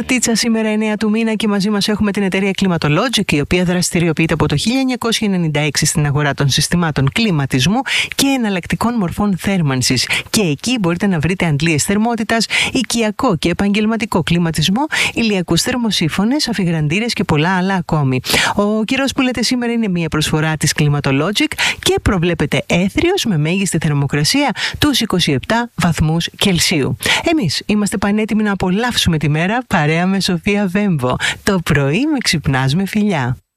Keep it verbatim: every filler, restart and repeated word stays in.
Τεταρτίτσα, σήμερα εννέα του μήνα, και μαζί μας έχουμε την εταιρεία Climatologic, η οποία δραστηριοποιείται από το χίλια εννιακόσια ενενήντα έξι στην αγορά των συστημάτων κλιματισμού και εναλλακτικών μορφών θέρμανσης. Και εκεί μπορείτε να βρείτε αντλίες θερμότητας, οικιακό και επαγγελματικό κλιματισμό, ηλιακούς θερμοσύφωνες, αφιγραντήρες και πολλά άλλα ακόμη. Ο καιρός που λέτε σήμερα είναι μια προσφορά της Climatologic και προβλέπεται έθριος με μέγιστη θερμοκρασία τους είκοσι επτά βαθμούς Κελσίου. Εμείς είμαστε πανέτοιμοι να απολαύσουμε τη μέρα παρέα με Σοφία Βέμβο. Το πρωί με ξυπνάς με φιλιά.